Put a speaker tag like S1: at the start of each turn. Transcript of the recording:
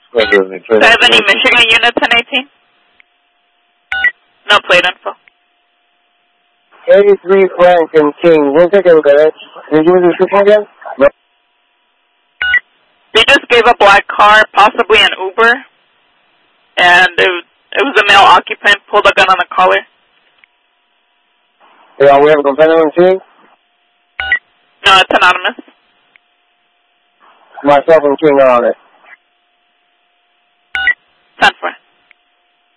S1: Do I have any Michigan units in 18? No plate info.
S2: 83 Frank and King. We'll take a look at it. Did you give me the description again? No.
S1: They just gave a black car, possibly an Uber, and it was a male occupant, pulled a gun on the collar.
S2: Yeah, we have a complaint on the scene?
S1: No, it's anonymous.
S2: Myself and King are on it.
S1: 10-4.